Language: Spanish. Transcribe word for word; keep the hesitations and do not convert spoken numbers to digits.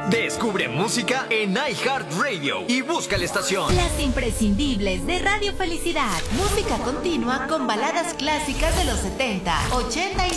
Descubre música en iHeartRadio y busca la estación. Las imprescindibles de Radio Felicidad. Música continua con baladas clásicas de los setenta, ochenta y